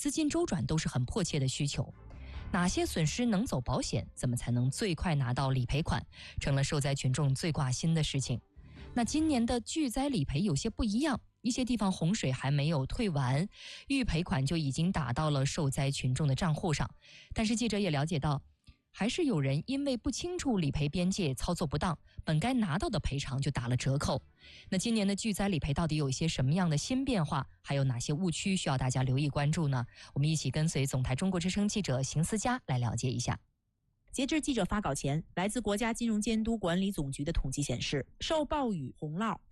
资金周转都是很迫切的需求。哪些损失能走保险？怎么才能最快拿到理赔款？成了受灾群众最挂心的事情。那今年的巨灾理赔有些不一样，一些地方洪水还没有退完，预赔款就已经打到了受灾群众的账户上。但是记者也了解到，还是有人因为不清楚理赔边界，操作不当，本该拿到的赔偿就打了折扣。那今年的巨灾理赔到底有一些什么样的新变化？还有哪些误区需要大家留意关注呢？我们一起跟随总台中国之声记者邢思佳来了解一下。 截至记者发稿前，来自国家金融监督管理总局的统计显示，受暴雨、洪涝、